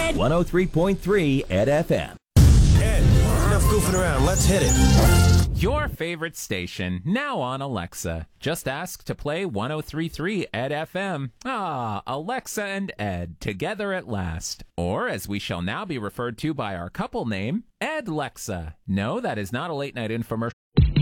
Ed. 103.3 Ed FM. Ed, enough goofing around. Let's hit it. Your favorite station, now on Alexa. Just ask to play 103.3 Ed FM. Ah, Alexa and Ed, together at last. Or, as we shall now be referred to by our couple name, Ed Lexa. No, that is not a late night infomercial.